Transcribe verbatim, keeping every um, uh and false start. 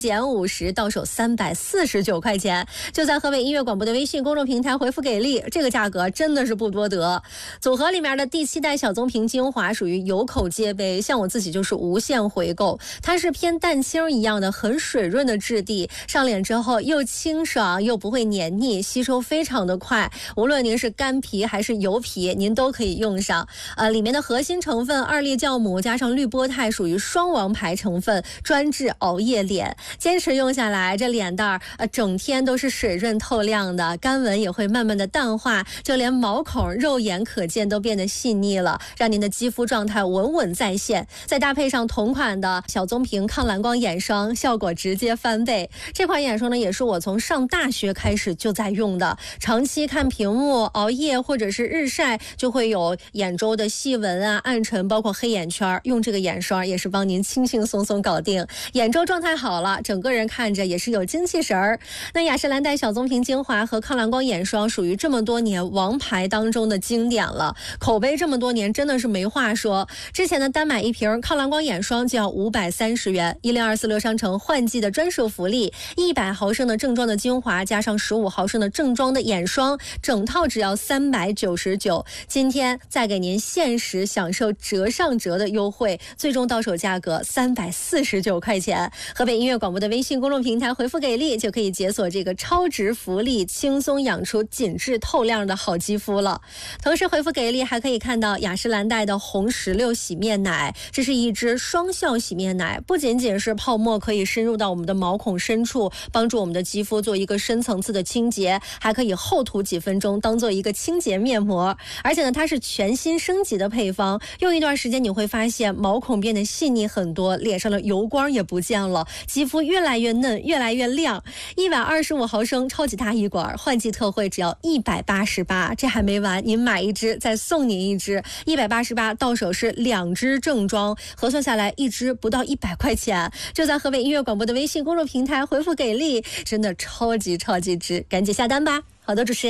减五十，到手三百四十九块钱，就在河北音乐广播的微信公众平台回复给力，这个价格真的是不多得。组合里面的第七代小棕瓶精华属于有口皆碑，像我自己就是无限回购。它是偏蛋清一样的很水润的质地，上脸之后又清爽又不会黏腻，吸收非常的快。无论您是干皮还是油皮，您都可以用上。呃，里面的核心成分二裂酵母加上绿波肽属于双王牌成分，专治熬夜脸。坚持用下来，这脸蛋儿呃整天都是水润透亮的，干纹也会慢慢的淡化，就连毛孔肉眼可见都变得细腻了，让您的肌肤状态稳稳在线。再搭配上同款的小棕瓶抗蓝光眼霜，效果直接翻倍。这款眼霜呢，也是我从上大学开始就在用的，长期看屏幕、熬夜或者是日晒，就会有眼周的细纹啊、暗沉，包括黑眼圈，用这个眼霜也是帮您轻轻松松搞定。眼周状态好了，整个人看着也是有精气神儿。那雅诗兰黛小棕瓶精华和抗蓝光眼霜属于这么多年王牌当中的经典了，口碑这么多年真的是没话说。之前的单买一瓶抗蓝光眼霜就要五百三十元，一零二四六商城换季的专属福利，一百毫升的正装的精华加上十五毫升的正装的眼霜，整套只要三百九十九。今天再给您限时享受折上折的优惠，最终到手价格三百四十九块钱。河北音乐广播的微信公众平台回复给力，就可以解锁这个超值福利，轻松养出紧致透亮的好肌肤了。同时回复给力还可以看到雅诗兰黛的红石榴洗面奶，这是一支双效洗面奶，不仅仅是泡沫可以深入到我们的毛孔深处，帮助我们的肌肤做一个深层次的清洁，还可以厚涂几分钟当做一个清洁面膜。而且呢，它是全新升级的配方，用一段时间你会发现毛孔变得细腻很多，脸上的油光也不见了，肌肤越来越嫩，越来越亮。一百二十五毫升超级大一管，换季特惠只要一百八十八，这还没完，您买一支再送您一支，一百八十八到手是两支正装，核算下来一支不到一百块钱。就在河北音乐广播的微信公众平台回复给力，真的超级超级值，赶紧下单吧。好的，主持人。